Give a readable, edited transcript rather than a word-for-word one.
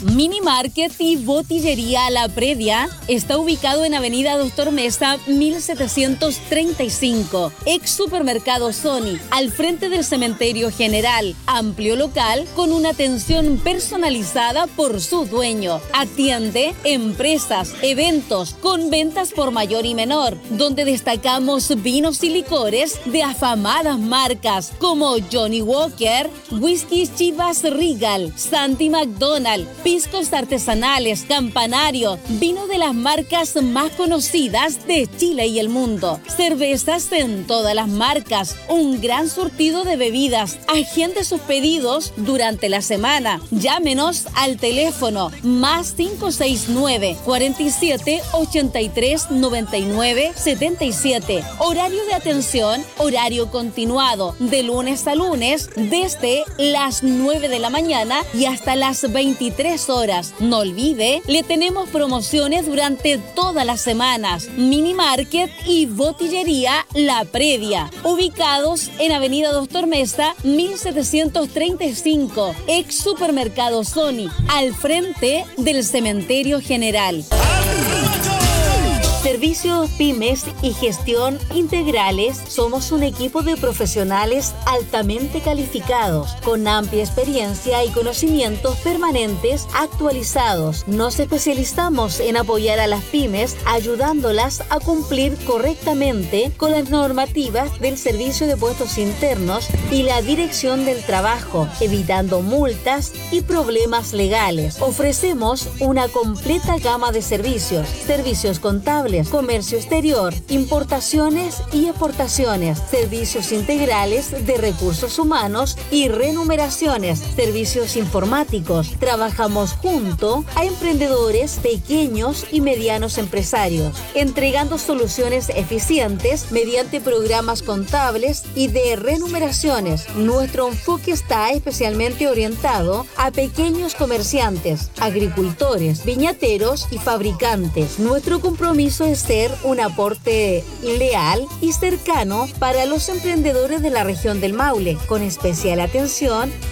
Mini Market y Botillería La Previa está ubicado en Avenida Doctor Mesa 1735, ex Supermercado Sony, al frente del Cementerio General. Amplio local con una atención personalizada por su dueño. Atiende empresas, eventos con ventas por mayor y menor, donde destacamos vinos y licores de afamadas marcas como Johnny Walker, Whisky Chivas Regal, Sandy McDonald, piscos artesanales, Campanario, vino de las marcas más conocidas de Chile y el mundo, cervezas en todas las marcas, un gran surtido de bebidas. Agende sus pedidos durante la semana. Llámenos al teléfono más 569 47 83 99 77. Horario de atención, horario continuado, de lunes a lunes, desde las 9 de la mañana y hasta las 23 horas. No olvide, le tenemos promociones durante todas las semanas. Mini Market y Botillería La Previa, ubicados en Avenida Doctor Mesa 1735, ex Supermercado Sony, al frente del Cementerio General. Servicios Pymes y Gestión Integrales. Somos un equipo de profesionales altamente calificados, con amplia experiencia y conocimientos permanentes actualizados. Nos especializamos en apoyar a las pymes, ayudándolas a cumplir correctamente con las normativas del Servicio de Puestos Internos y la Dirección del Trabajo, evitando multas y problemas legales. Ofrecemos una completa gama de servicios contables, comercio exterior, importaciones y exportaciones, servicios integrales de recursos humanos y remuneraciones, servicios informáticos. Trabajamos junto a emprendedores, pequeños y medianos empresarios, entregando soluciones eficientes mediante programas contables y de remuneraciones. Nuestro enfoque está especialmente orientado a pequeños comerciantes, agricultores, viñateros y fabricantes. Nuestro compromiso es ser un aporte leal y cercano para los emprendedores de la región del Maule, con especial atención